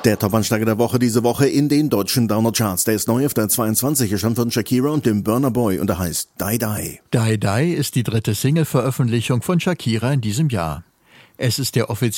Der Top-Ansteiger der Woche diese Woche in den deutschen Downer-Charts. Der ist neu auf der 22, er stammt von Shakira und dem Burna Boy und er heißt Die Die. Die Die ist die dritte Single-Veröffentlichung von Shakira in diesem Jahr. Es ist der offizielle